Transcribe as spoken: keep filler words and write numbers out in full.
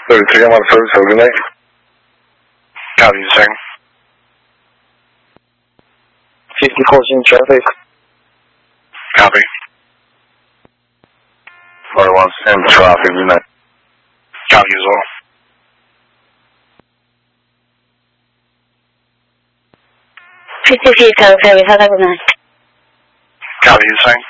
thirty-three, I'm on service, have a good night. Copy, sir. fifty-four in traffic. Copy. forty-one in traffic, good night. Copy as well. fifty feet on service, have a good night. Copy, sir.